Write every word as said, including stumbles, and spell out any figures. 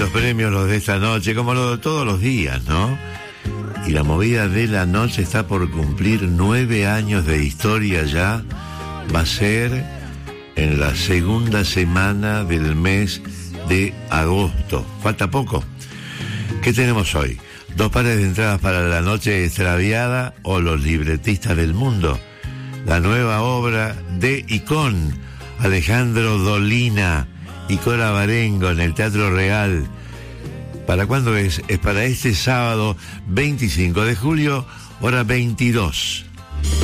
lindos premios los de esta noche, como los de todos los días, ¿no? Y la movida de la noche está por cumplir nueve años de historia ya. Va a ser en la segunda semana del mes de agosto. Falta poco. ¿Qué tenemos hoy? Dos pares de entradas para la noche extraviada o Los libretistas del mundo. La nueva obra de y con Alejandro Dolina y Cora Barengo en el Teatro Real. ¿Para cuándo es? Es para este sábado veinticinco de julio, hora veintidós.